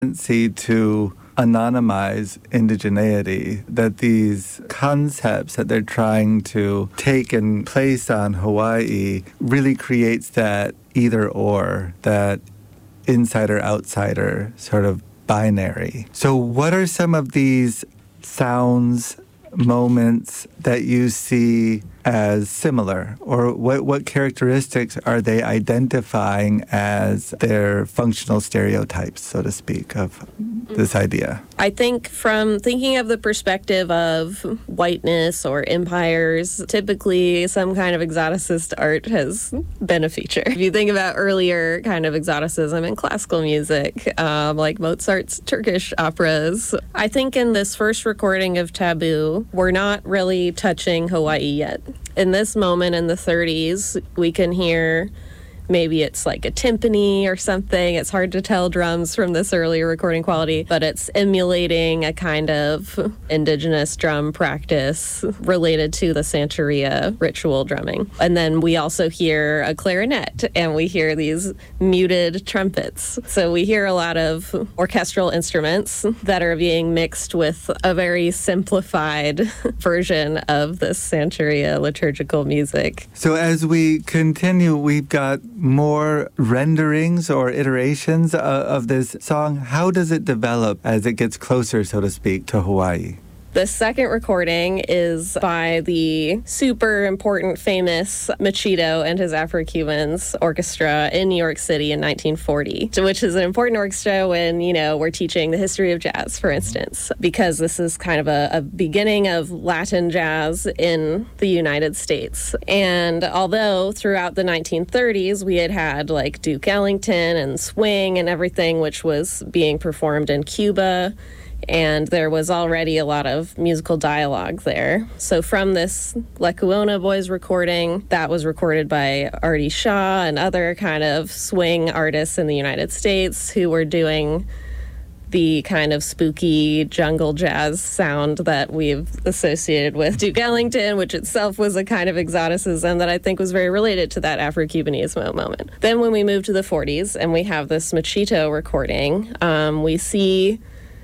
tendency to anonymize indigeneity, that these concepts that they're trying to take and place on Hawaii really creates that either or, that insider-outsider sort of binary. So what are some of these sounds, moments that you see as similar, or what characteristics are they identifying as their functional stereotypes, so to speak, of this idea? I think from thinking of the perspective of whiteness or empires, typically some kind of exoticist art has been a feature. If you think about earlier kind of exoticism in classical music, like Mozart's Turkish operas, I think in this first recording of Taboo, we're not really touching Hawaii yet. In this moment in the 30s, we can hear maybe it's like a timpani or something. It's hard to tell drums from this earlier recording quality, but it's emulating a kind of indigenous drum practice related to the Santeria ritual drumming. And then we also hear a clarinet, and we hear these muted trumpets. So we hear a lot of orchestral instruments that are being mixed with a very simplified version of this Santeria liturgical music. So as we continue, we've got more renderings or iterations of this song. How does it develop as it gets closer, so to speak, to Hawaii? The second recording is by the super important, famous Machito and his Afro-Cubans Orchestra in New York City in 1940, which is an important orchestra when, we're teaching the history of jazz, for instance, because this is kind of a beginning of Latin jazz in the United States. And although throughout the 1930s we had like Duke Ellington and swing and everything, which was being performed in Cuba, and there was already a lot of musical dialogue there. So from this Lekuona Boys recording, that was recorded by Artie Shaw and other kind of swing artists in the United States who were doing the kind of spooky jungle jazz sound that we've associated with Duke Ellington, which itself was a kind of exoticism that I think was very related to that Afro-Cubanismo moment. Then when we move to the 40s and we have this Machito recording, we see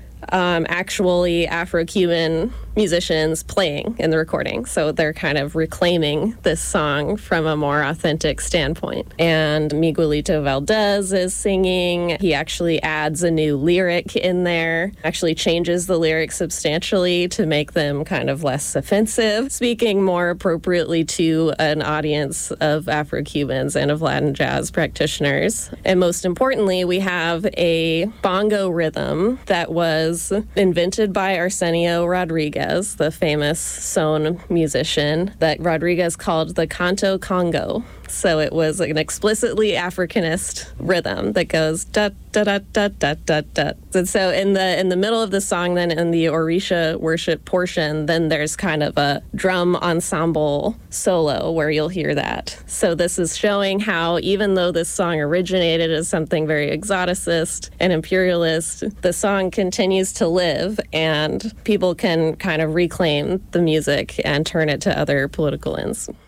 actually Afro-Cuban musicians playing in the recording. So they're kind of reclaiming this song from a more authentic standpoint. And Miguelito Valdez is singing. He actually adds a new lyric in there, actually changes the lyrics substantially to make them kind of less offensive, speaking more appropriately to an audience of Afro-Cubans and of Latin jazz practitioners. And most importantly, we have a bongo rhythm that was invented by Arsenio Rodriguez, the famous son musician, that Rodriguez called the canto Congo. So it was an explicitly Africanist rhythm that goes da da da da da da da. And so in the middle of the song, then in the Orisha worship portion, then there's kind of a drum ensemble solo where you'll hear that. So this is showing how even though this song originated as something very exoticist and imperialist, the song continues to live and people can kind of reclaim the music and turn it to other political ends.